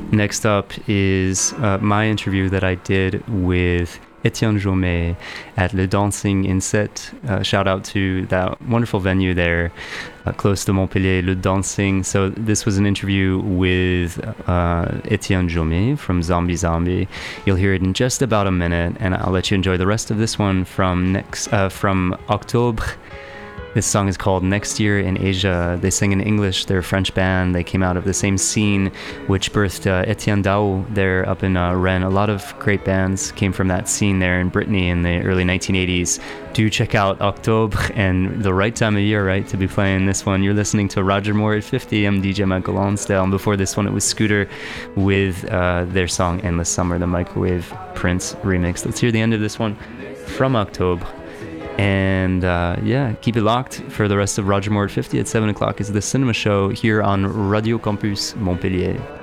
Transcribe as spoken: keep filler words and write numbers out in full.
Next up is uh, my interview that I did with Etienne Jaumet at Le Dancing Inset. Uh, shout out to that wonderful venue there uh, close to Montpellier, Le Dancing. So this was an interview with uh, Etienne Jaumet from Zombie Zombie. You'll hear it in just about a minute, and I'll let you enjoy the rest of this one from next uh, from Octobre. This song is called Next Year in Asia. They sing in English. They're a French band. They came out of the same scene which birthed uh, Etienne Dao there up in uh, Rennes. A lot of great bands came from that scene there in Brittany in the early nineteen eighties. Do check out Octobre, and the right time of year, right, to be playing this one. You're listening to Roger Moore at fifty. I'm D J Michael Lonsdale. And before this one, it was Scooter with uh, their song Endless Summer, the Microwave Prince remix. Let's hear the end of this one from Octobre. And uh, yeah, keep it locked for the rest of Roger Moore at fifty. At seven o'clock is the Cinema Show here on Radio Campus Montpellier.